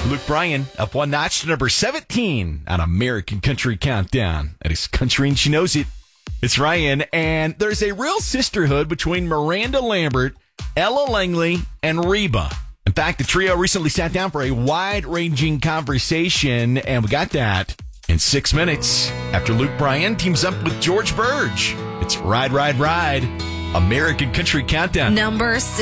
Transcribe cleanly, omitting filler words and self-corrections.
Luke Bryan up one notch to number 17 on American Country Countdown. That is country and she knows it. It's Ryan, and there's a real sisterhood between Miranda Lambert, Ella Langley, and Reba. In fact, the trio recently sat down for a wide-ranging conversation, and we got that in 6 minutes after Luke Bryan teams up with George Burge. It's Ride, Ride, Ride, American Country Countdown. Number